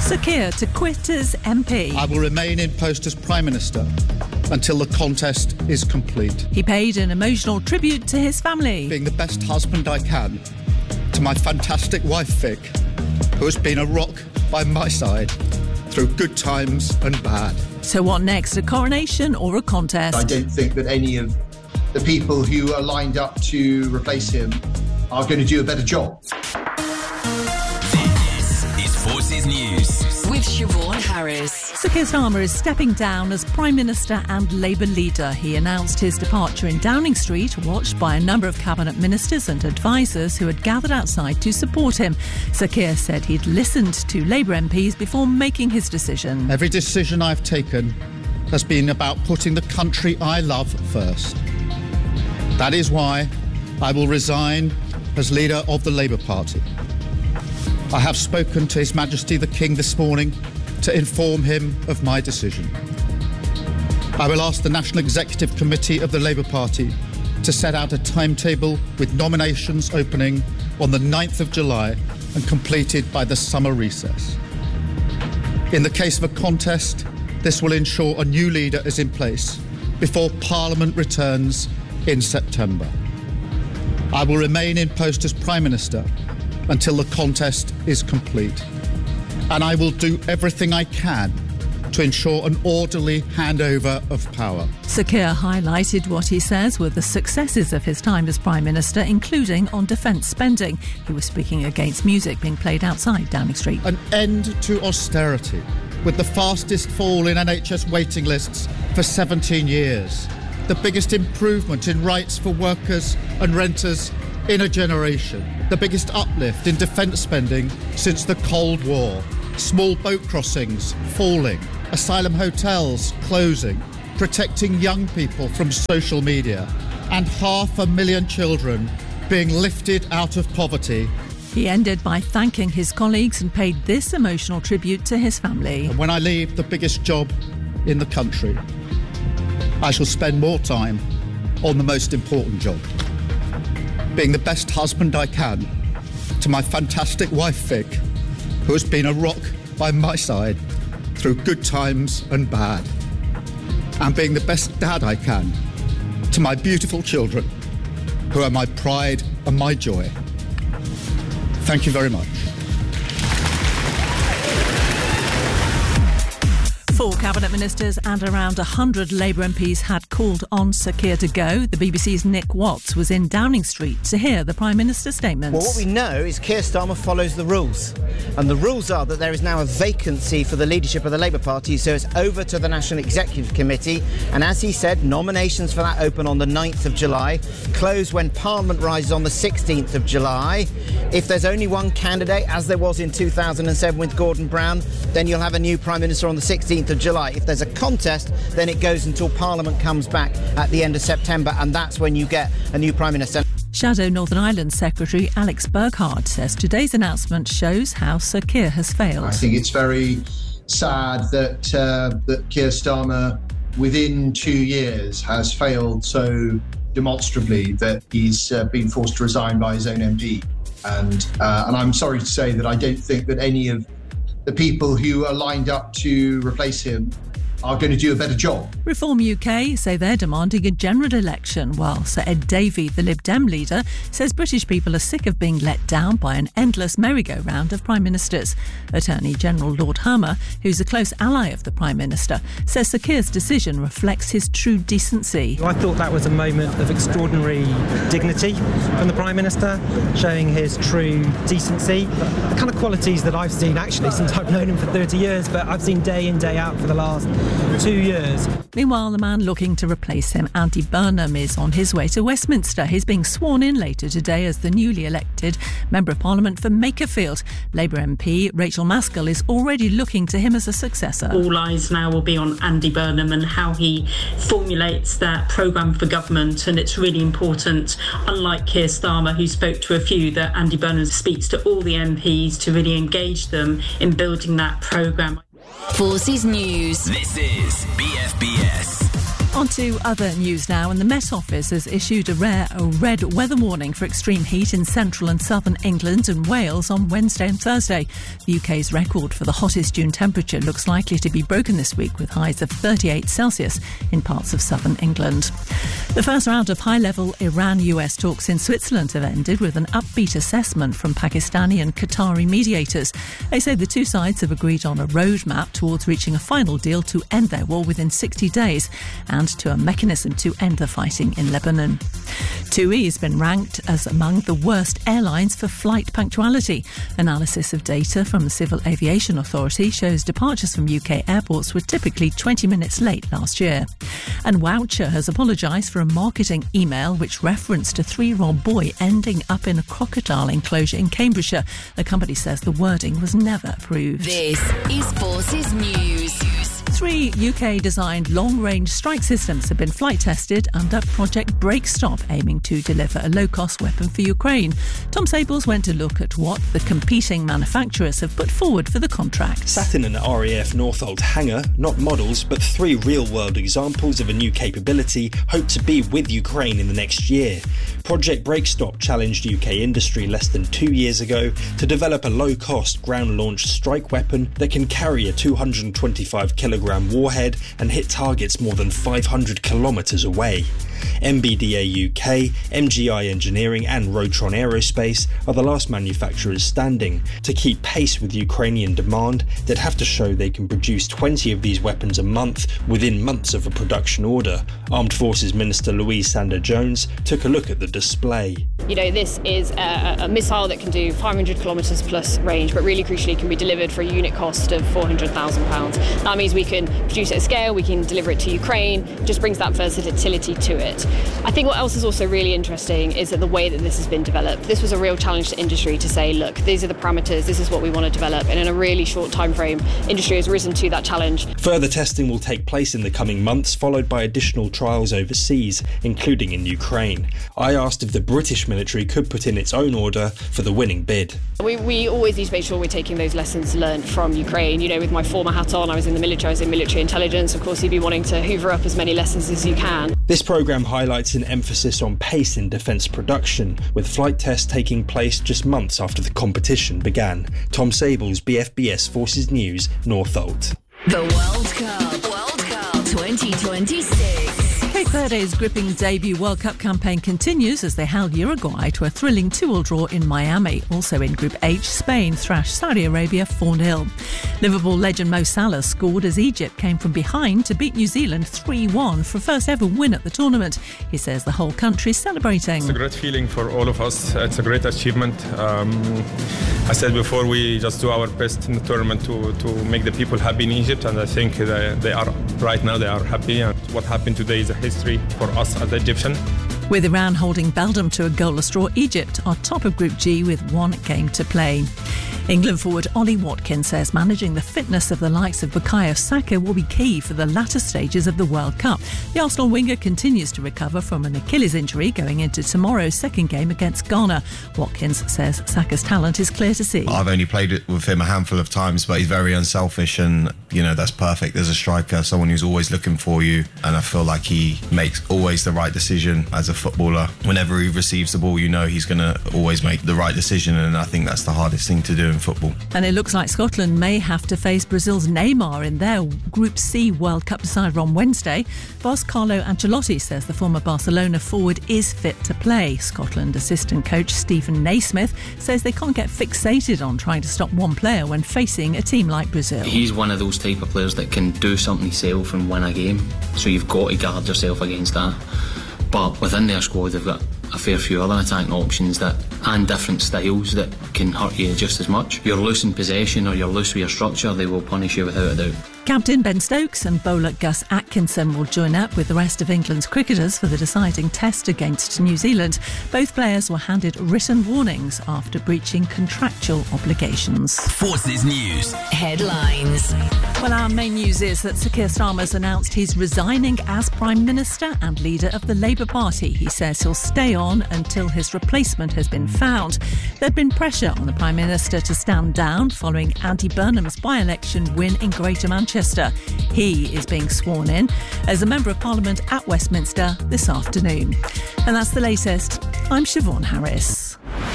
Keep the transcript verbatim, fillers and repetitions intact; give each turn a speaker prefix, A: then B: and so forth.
A: Sir Keir to quit as M P.
B: I will remain in post as Prime Minister until the contest is complete.
A: He paid an emotional tribute to his family.
B: Being the best husband I can to my fantastic wife Vic, who has been a rock by my side through good times and bad.
A: So what next, a coronation or a contest?
C: I don't think that any of the people who are lined up to replace him are going to do a better job.
D: This is Forces News
E: with Siobhan Harris.
A: Sir Keir Starmer is stepping down as Prime Minister and Labour leader. He announced his departure in Downing Street, watched by a number of cabinet ministers and advisers who had gathered outside to support him. Sir Keir said he'd listened to Labour M Ps before making his decision.
B: Every decision I've taken has been about putting the country I love first. That is why I will resign as leader of the Labour Party. I have spoken to His Majesty the King this morning to inform him of my decision. I will ask the National Executive Committee of the Labour Party to set out a timetable with nominations opening on the ninth of July and completed by the summer recess. In the case of a contest, this will ensure a new leader is in place before Parliament returns in September. I will remain in post as Prime Minister until the contest is complete. And I will do everything I can to ensure an orderly handover of power.
A: Sir Keir highlighted what he says were the successes of his time as Prime Minister, including on defence spending. He was speaking against music being played outside Downing Street.
B: An end to austerity, with the fastest fall in N H S waiting lists for seventeen years. The biggest improvement in rights for workers and renters in a generation. The biggest uplift in defence spending since the Cold War. Small boat crossings falling. Asylum hotels closing. Protecting young people from social media. And half a million children being lifted out of poverty.
A: He ended by thanking his colleagues and paid this emotional tribute to his family.
B: And when I leave the biggest job in the country, I shall spend more time on the most important job. Being the best husband I can to my fantastic wife Vic, who has been a rock by my side through good times and bad. And being the best dad I can to my beautiful children, who are my pride and my joy. Thank you very much.
A: Four cabinet ministers and around one hundred Labour M Ps had called on Sir Keir to go. The B B C's Nick Watts was in Downing Street to hear the Prime Minister's statements.
F: Well, what we know is Keir Starmer follows the rules. And the rules are that there is now a vacancy for the leadership of the Labour Party, so it's over to the National Executive Committee. And as he said, nominations for that open on the ninth of July, close when Parliament rises on the sixteenth of July. If there's only one candidate, as there was in two thousand seven with Gordon Brown, then you'll have a new Prime Minister on the sixteenth of July. If there's a contest, then it goes until Parliament comes back at the end of September, and that's when you get a new Prime Minister.
A: Shadow Northern Ireland Secretary Alex Burghard says today's announcement shows how Sir Keir has failed.
C: I think it's very sad that uh, that Keir Starmer, within two years, has failed so demonstrably that he's uh, been forced to resign by his own M P. And uh, and I'm sorry to say that I don't think that any of the people who are lined up to replace him are going to do a better job.
A: Reform U K say they're demanding a general election, while Sir Ed Davey, the Lib Dem leader, says British people are sick of being let down by an endless merry-go-round of Prime Ministers. Attorney General Lord Hermer, who's a close ally of the Prime Minister, says Sir Keir's decision reflects his true decency.
G: I thought that was a moment of extraordinary dignity from the Prime Minister, showing his true decency. The kind of qualities that I've seen, actually, since I've known him for thirty years, but I've seen day in, day out for the last two years.
A: Meanwhile, the man looking to replace him, Andy Burnham, is on his way to Westminster. He's being sworn in later today as the newly elected Member of Parliament for Makerfield. Labour M P Rachel Maskell is already looking to him as a successor.
H: All eyes now will be on Andy Burnham and how he formulates that programme for government, and it's really important, unlike Keir Starmer, who spoke to a few, that Andy Burnham speaks to all the M Ps to really engage them in building that programme.
E: Forces News.
D: This is B F B S.
A: On to other news now, and the Met Office has issued a rare a red weather warning for extreme heat in central and southern England and Wales on Wednesday and Thursday. The U K's record for the hottest June temperature looks likely to be broken this week, with highs of thirty-eight Celsius in parts of southern England. The first round of high-level Iran-U S talks in Switzerland have ended with an upbeat assessment from Pakistani and Qatari mediators. They say the two sides have agreed on a roadmap towards reaching a final deal to end their war within sixty days and to a mechanism to end the fighting in Lebanon. two E has been ranked as among the worst airlines for flight punctuality. Analysis of data from the Civil Aviation Authority shows departures from U K airports were typically twenty minutes late last year. And Woucher has apologised for a marketing email which referenced a three-year-old boy ending up in a crocodile enclosure in Cambridgeshire. The company says the wording was never approved.
E: This is Forces News.
A: Three U K-designed long-range strike systems have been flight tested under Project Breakstop, aiming to deliver a low-cost weapon for Ukraine. Tom Sables went to look at what the competing manufacturers have put forward for the contract.
I: Sat in an R A F Northolt hangar, not models, but three real-world examples of a new capability hoped to be with Ukraine in the next year. Project Breakstop challenged U K industry less than two years ago to develop a low-cost ground-launched strike weapon that can carry a two hundred twenty-five kilogram warhead and hit targets more than five hundred kilometres away. M B D A U K, M G I Engineering and Rotron Aerospace are the last manufacturers standing. To keep pace with Ukrainian demand, they'd have to show they can produce twenty of these weapons a month within months of a production order. Armed Forces Minister Louise Sanders-Jones took a look at the display.
J: You know, this is a, a missile that can do five hundred kilometres plus range, but really crucially can be delivered for a unit cost of four hundred thousand pounds. That means we can produce it at scale, we can deliver it to Ukraine, just brings that versatility to it. I think what else is also really interesting is that the way that this has been developed. This was a real challenge to industry to say, look, these are the parameters, this is what we want to develop, and in a really short time frame, industry has risen to that challenge.
I: Further testing will take place in the coming months, followed by additional trials overseas, including in Ukraine. I asked if the British military could put in its own order for the winning bid.
J: We, we always need to make sure we're taking those lessons learned from Ukraine. You know, with my former hat on, I was in the military, I was in military intelligence. Of course, you'd be wanting to hoover up as many lessons as you can.
I: This programme highlights an emphasis on pace in defence production, with flight tests taking place just months after the competition began. Tom Sables, B F B S Forces News, Northolt.
E: The World Cup. World Cup twenty twenty-six.
A: Cape Verde's gripping debut World Cup campaign continues as they held Uruguay to a thrilling two all draw in Miami. Also in Group H, Spain thrashed Saudi Arabia four nil. Liverpool legend Mo Salah scored as Egypt came from behind to beat New Zealand three one for a first ever win at the tournament. He says the whole country is celebrating.
K: It's a great feeling for all of us. It's a great achievement. Um, I said before, we just do our best in the tournament to, to make the people happy in Egypt, and I think they, they are right now they are happy. And what happened today is a history for us as Egyptian.
A: With Iran holding Belgium to a goalless draw, Egypt are top of Group G with one game to play. England forward Ollie Watkins says managing the fitness of the likes of Bukayo Saka will be key for the latter stages of the World Cup. The Arsenal winger continues to recover from an Achilles injury going into tomorrow's second game against Ghana. Watkins says Saka's talent is clear to see.
L: I've only played it with him a handful of times, but he's very unselfish, and you know that's perfect as a striker, someone who's always looking for you, and I feel like he makes always the right decision as a footballer. Whenever he receives the ball, you know he's going to always make the right decision, and I think that's the hardest thing to do in football.
A: And it looks like Scotland may have to face Brazil's Neymar in their Group C World Cup decider on Wednesday. Boss Carlo Ancelotti says the former Barcelona forward is fit to play. Scotland assistant coach Stephen Naismith says they can't get fixated on trying to stop one player when facing a team like Brazil.
M: He's one of those type of players that can do something himself and win a game, so you've got to guard yourself against that. But within their squad they've got a fair few other attacking options that and different styles that can hurt you just as much. You're loose in possession or you're loose with your structure, they will punish you without a doubt.
A: Captain Ben Stokes and bowler Gus Atkinson will join up with the rest of England's cricketers for the deciding test against New Zealand. Both players were handed written warnings after breaching contractual obligations.
D: Forces News
E: Headlines.
A: Well, our main news is that Sir Keir Starmer's announced he's resigning as Prime Minister and leader of the Labour Party. He says he'll stay on until his replacement has been found. There'd been pressure on the Prime Minister to stand down following Andy Burnham's by-election win in Greater Manchester. Manchester. He is being sworn in as a Member of Parliament at Westminster this afternoon. And that's the latest. I'm Siobhan Harris.